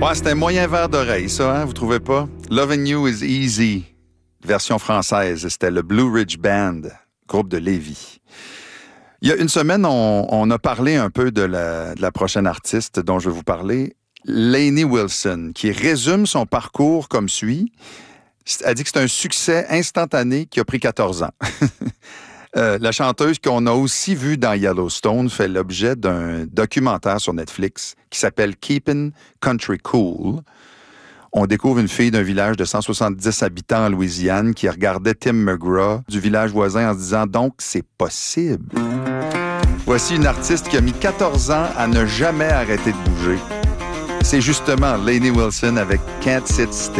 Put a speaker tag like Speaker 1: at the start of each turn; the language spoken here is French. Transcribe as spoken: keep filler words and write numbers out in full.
Speaker 1: Ouais, c'était un moyen verre d'oreille, ça, hein, vous trouvez pas? Loving You is Easy, version française. C'était le Blue Ridge Band, groupe de Lévis. Il y a une semaine, on, on a parlé un peu de la, de la prochaine artiste dont je vais vous parler, Lainey Wilson, qui résume son parcours comme suit. Elle dit que c'est un succès instantané qui a pris quatorze ans. euh, la chanteuse qu'on a aussi vue dans Yellowstone fait l'objet d'un documentaire sur Netflix qui s'appelle Keepin' Country Cool. On découvre une fille d'un village de cent soixante-dix habitants en Louisiane qui regardait Tim McGraw du village voisin en se disant « Donc, c'est possible ». Voici une artiste qui a mis quatorze ans à ne jamais arrêter de bouger. C'est justement Lainey Wilson avec Can't Sit Still.